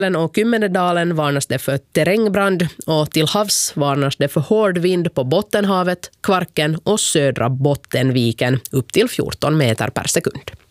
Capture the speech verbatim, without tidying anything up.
och Kymmenedalen varnas det för terrängbrand och till havs varnas det för hård vind på Bottenhavet, Kvarken och södra Bottenviken upp till fjorton meter per sekund.